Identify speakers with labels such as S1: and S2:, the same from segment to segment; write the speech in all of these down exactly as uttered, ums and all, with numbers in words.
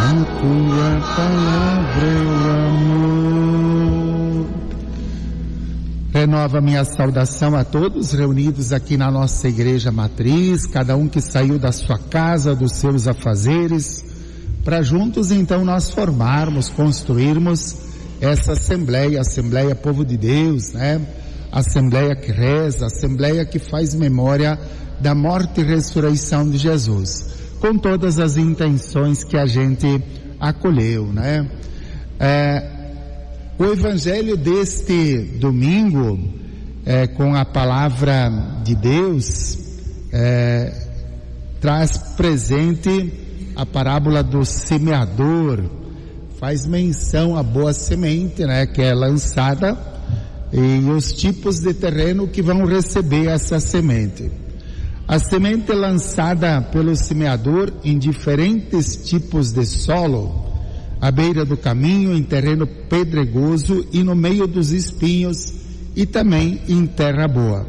S1: A tua palavra é o amor. Renova minha saudação a todos reunidos aqui na nossa igreja matriz, cada um que saiu da sua casa, dos seus afazeres, para juntos então nós formarmos, construirmos essa Assembleia, Assembleia Povo de Deus, né? Assembleia que reza, Assembleia que faz memória da morte e ressurreição de Jesus, com todas as intenções que a gente acolheu, né? É, o Evangelho deste domingo, é, com a palavra de Deus, é, traz presente a parábola do semeador, faz menção à boa semente, né, que é lançada, e os tipos de terreno que vão receber essa semente. A semente é lançada pelo semeador em diferentes tipos de solo, à beira do caminho, em terreno pedregoso e no meio dos espinhos, e também em terra boa,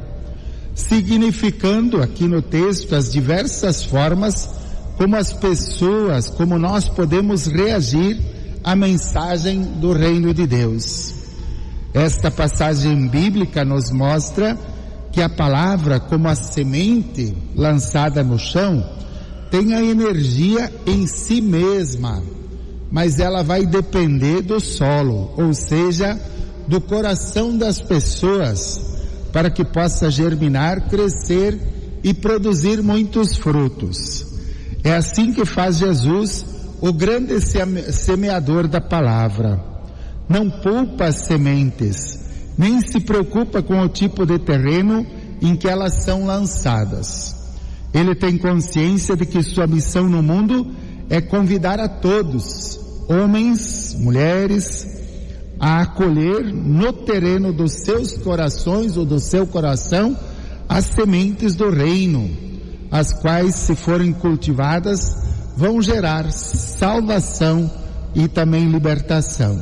S1: significando aqui no texto as diversas formas como as pessoas, como nós podemos reagir à mensagem do reino de Deus. Esta passagem bíblica nos mostra que a palavra, como a semente lançada no chão, tem a energia em si mesma, mas ela vai depender do solo, ou seja, do coração das pessoas, para que possa germinar, crescer e produzir muitos frutos. É assim que faz Jesus, o grande semeador da palavra. Não poupa as sementes, nem se preocupa com o tipo de terreno em que elas são lançadas. Ele tem consciência de que sua missão no mundo é convidar a todos, homens, mulheres, a acolher no terreno dos seus corações ou do seu coração as sementes do reino, as quais, se forem cultivadas, vão gerar salvação e também libertação.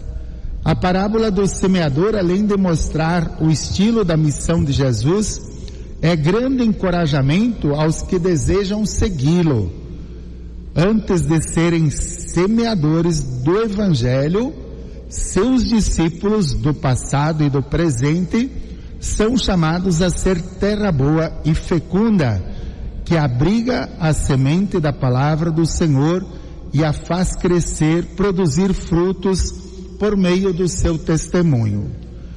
S1: A parábola do semeador, além de mostrar o estilo da missão de Jesus, é grande encorajamento aos que desejam segui-lo. Antes de serem semeadores do Evangelho, seus discípulos do passado e do presente são chamados a ser terra boa e fecunda, que abriga a semente da palavra do Senhor e a faz crescer, produzir frutos por meio do seu testemunho.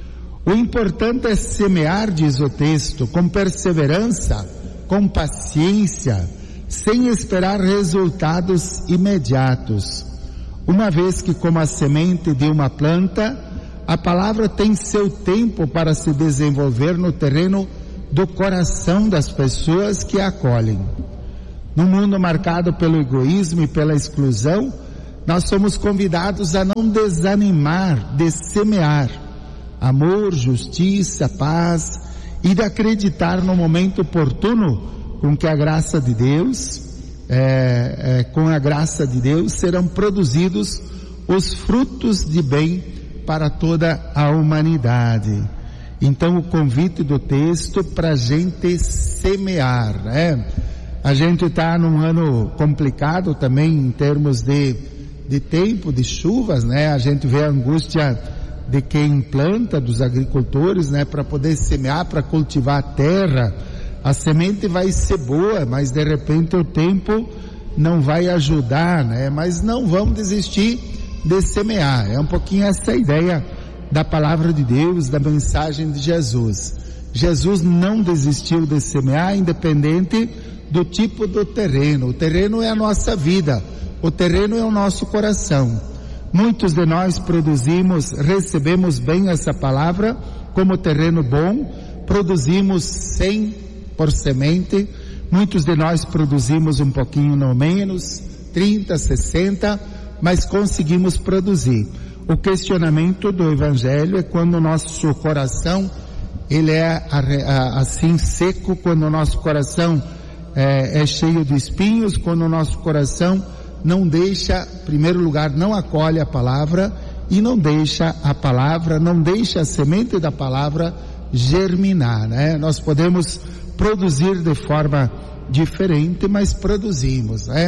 S1: O importante é semear, diz o texto, com perseverança, com paciência, sem esperar resultados imediatos, uma vez que, como a semente de uma planta, a palavra tem seu tempo para se desenvolver no terreno do coração das pessoas que a acolhem. No mundo marcado pelo egoísmo e pela exclusão, nós somos convidados a não desanimar de semear amor, justiça, paz, e de acreditar no momento oportuno com que a graça de Deus, é, é, com a graça de Deus serão produzidos os frutos de bem para toda a humanidade. Então o convite do texto para a gente semear, né? A gente está num ano complicado também em termos de, de tempo, de chuvas, né? A gente vê a angústia de quem planta, dos agricultores, né? Para poder semear, para cultivar a terra. A semente vai ser boa, mas de repente o tempo não vai ajudar, né? Mas não vamos desistir de semear. É um pouquinho essa ideia da palavra de Deus, da mensagem de Jesus. Jesus não desistiu de semear, independente do tipo do terreno. O terreno é a nossa vida, o terreno é o nosso coração. Muitos de nós produzimos, recebemos bem essa palavra como terreno bom, produzimos cem por semente, muitos de nós produzimos um pouquinho não menos, trinta, sessenta, mas conseguimos produzir. O questionamento do Evangelho é quando o nosso coração, ele é assim seco, quando o nosso coração é, é cheio de espinhos, quando o nosso coração não deixa, em primeiro lugar, não acolhe a palavra e não deixa a palavra, não deixa a semente da palavra germinar, né? Nós podemos produzir de forma diferente, mas produzimos, né?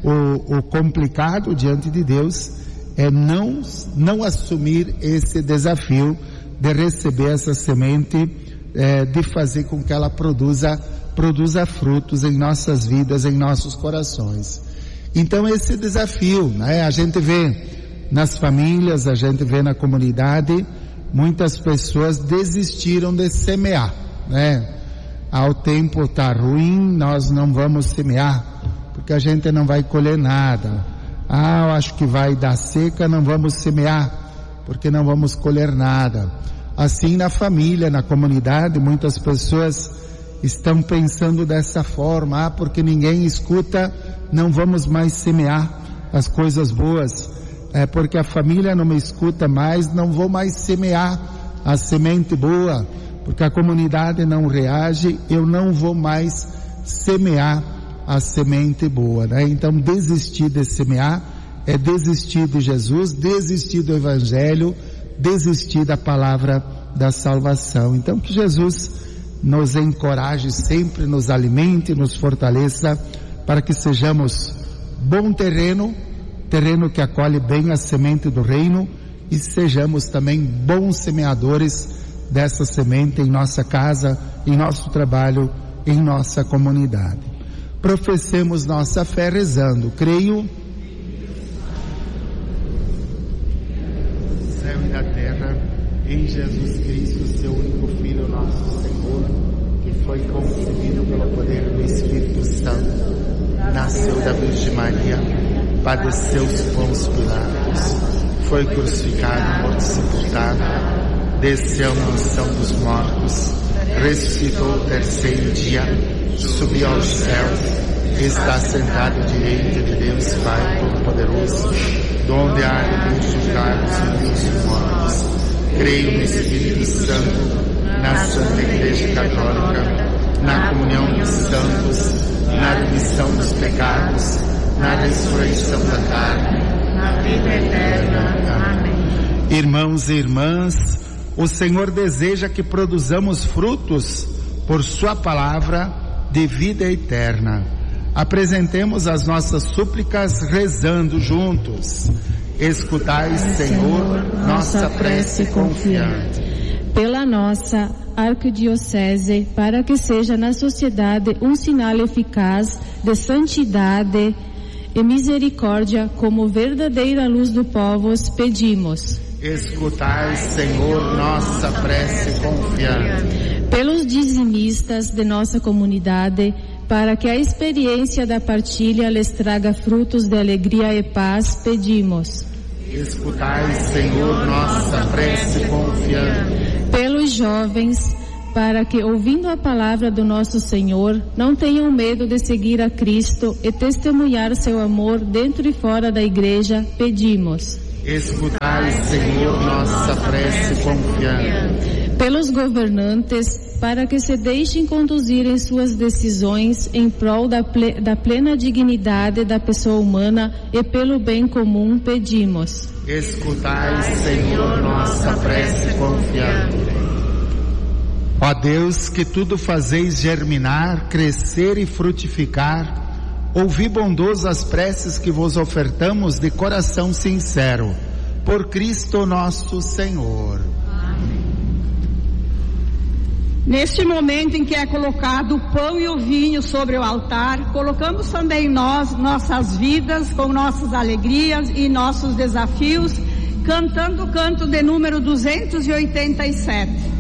S1: O, o complicado diante de Deus é não, não assumir esse desafio de receber essa semente, é, de fazer com que ela produza, produza frutos em nossas vidas, em nossos corações. Então esse desafio, né? A gente vê nas famílias, a gente vê na comunidade, muitas pessoas desistiram de semear, né? Ah, o tempo está ruim, nós não vamos semear, porque a gente não vai colher nada. Ah, eu acho que vai dar seca, não vamos semear, porque não vamos colher nada. Assim na família, na comunidade, muitas pessoas estão pensando dessa forma, ah, porque ninguém escuta, não vamos mais semear as coisas boas. É porque a família não me escuta mais, não vou mais semear a semente boa, porque a comunidade não reage, eu não vou mais semear a semente boa, né? Então desistir de semear é desistir de Jesus, desistir do Evangelho, desistir da palavra da salvação. Então que Jesus nos encoraje sempre, nos alimente, nos fortaleça, para que sejamos bom terreno, terreno que acolhe bem a semente do reino, e sejamos também bons semeadores dessa semente em nossa casa, em nosso trabalho, em nossa comunidade. Professemos nossa fé rezando. Creio no céu e na terra, em Jesus Cristo, seu único Filho, nosso Senhor, que foi concebido pelo poder do Espírito Santo, nasceu da Virgem Maria, padeceu os Pôncio Pilatos, foi crucificado, morto e sepultado, desceu à mansão dos mortos, ressuscitou o terceiro dia, subiu aos céus, está sentado à direita de Deus Pai Todo-Poderoso, donde há de julgar os vivos e os mortos. Creio no Espírito Santo, na Santa Igreja Católica, na comunhão dos santos, na remissão dos pecados, na ressurreição da carne, na vida eterna. Amém. Irmãos e irmãs, o Senhor deseja que produzamos frutos por Sua palavra de vida eterna. Apresentemos as nossas súplicas rezando juntos. Escutai, Senhor, nossa prece confiante.
S2: Pela nossa arquidiocese, para que seja na sociedade um sinal eficaz de santidade e misericórdia, como verdadeira luz do povo, pedimos.
S1: Escutai, Senhor, nossa prece confiante.
S2: Pelos dizimistas de nossa comunidade, para que a experiência da partilha lhes traga frutos de alegria e paz, pedimos.
S1: Escutai, Senhor, nossa prece confiante.
S2: Pelos jovens, para que, ouvindo a palavra do nosso Senhor, não tenham medo de seguir a Cristo e testemunhar seu amor dentro e fora da igreja, pedimos.
S1: Escutai, Senhor, nossa prece confiante.
S2: Pelos governantes, para que se deixem conduzir em suas decisões em prol da, ple, da plena dignidade da pessoa humana e pelo bem comum, pedimos.
S1: Escutai, Senhor, nossa prece confiante. Ó Deus, que tudo fazeis germinar, crescer e frutificar, ouvi bondoso as preces que vos ofertamos de coração sincero, por Cristo nosso Senhor.
S3: Neste momento em que é colocado o pão e o vinho sobre o altar, colocamos também nós, nossas vidas, com nossas alegrias e nossos desafios, cantando o canto de número duzentos e oitenta e sete.